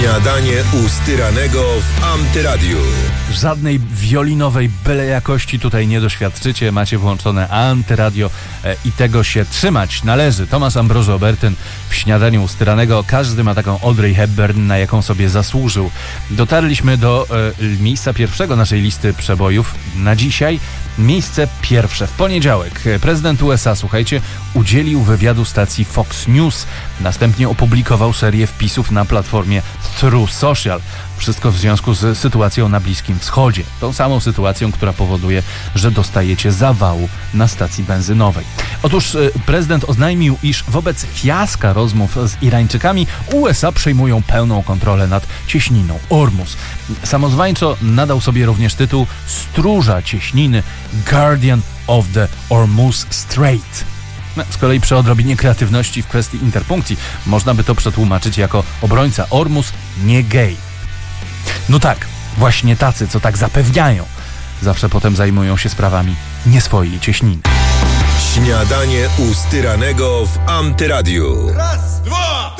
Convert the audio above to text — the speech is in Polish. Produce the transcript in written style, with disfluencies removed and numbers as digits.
Śniadanie u Styranego w Antyradiu. Żadnej wiolinowej byle jakości tutaj nie doświadczycie. Macie włączone Antyradio i tego się trzymać należy. Tomasz Ambroży Obertyn w Śniadaniu u Styranego. Każdy ma taką Audrey Hepburn, na jaką sobie zasłużył. Dotarliśmy do miejsca pierwszego naszej listy przebojów na dzisiaj. Miejsce pierwsze. W poniedziałek prezydent USA, słuchajcie, udzielił wywiadu stacji Fox News. Następnie opublikował serię wpisów na platformie Truth Social. Wszystko w związku z sytuacją na Bliskim Wschodzie. Tą samą sytuacją, która powoduje, że dostajecie zawału na stacji benzynowej. Otóż prezydent oznajmił, iż wobec fiaska rozmów z Irańczykami USA przejmują pełną kontrolę nad cieśniną Ormus. Samozwańczo nadał sobie również tytuł stróża cieśniny Guardian of the Hormuz Strait. Z kolei przy odrobinie kreatywności w kwestii interpunkcji można by to przetłumaczyć jako obrońca Ormus, nie gej. No tak, właśnie tacy, co tak zapewniają, zawsze potem zajmują się sprawami nie swojej cieśniny. Śniadanie u Styranego w Antyradiu. Raz, dwa!